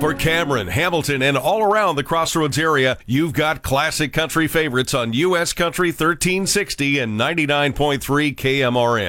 For Cameron, Hamilton, and all around the Crossroads area, you've got classic country favorites on U.S. Country 1360 and 99.3 KMRN.